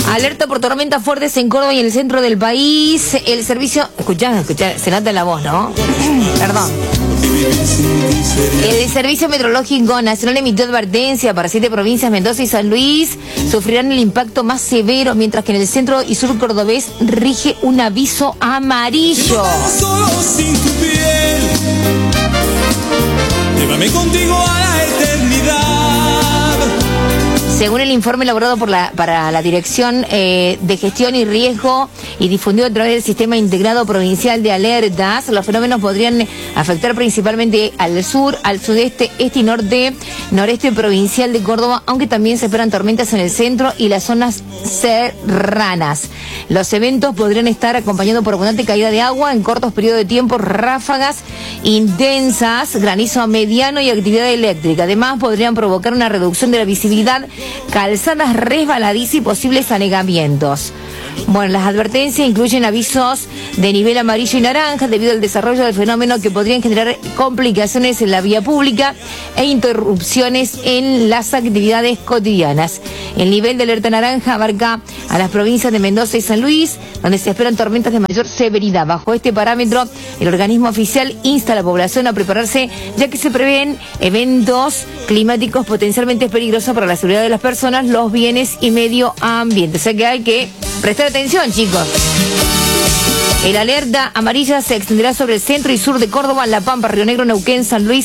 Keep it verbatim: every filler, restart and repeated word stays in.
Alerta por tormentas fuertes en Córdoba y en el centro del país. El servicio... Escuchá, escuchá, se nota la voz, ¿no? Perdón. El Servicio Meteorológico Nacional emitió advertencia para siete provincias, Mendoza y San Luis. Sufrirán el impacto más severo, mientras que en el centro y sur cordobés rige un aviso amarillo. Solo sin tu piel, llévame contigo a la eternidad. Según el informe elaborado por la, para la Dirección eh, de Gestión y Riesgo y difundido a través del Sistema Integrado Provincial de Alertas, los fenómenos podrían afectar principalmente al sur, al sudeste, este y norte, noreste provincial de Córdoba, aunque también se esperan tormentas en el centro y las zonas serranas. Los eventos podrían estar acompañados por abundante caída de agua en cortos periodos de tiempo, ráfagas intensas, granizo mediano y actividad eléctrica. Además, podrían provocar una reducción de la visibilidad, calzadas resbaladizas y posibles anegamientos. Bueno, las advertencias incluyen avisos de nivel amarillo y naranja debido al desarrollo del fenómeno que podrían generar complicaciones en la vía pública e interrupciones en las actividades cotidianas. El nivel de alerta naranja abarca a las provincias de Mendoza y San Luis, donde se esperan tormentas de mayor severidad. Bajo este parámetro, el organismo oficial insta a la población a prepararse, ya que se prevén eventos climáticos potencialmente peligrosos para la seguridad de las personas, los bienes y medio ambiente. O sea que hay que prestar atención, chicos. El alerta amarilla se extenderá sobre el centro y sur de Córdoba, La Pampa, Río Negro, Neuquén, San Luis,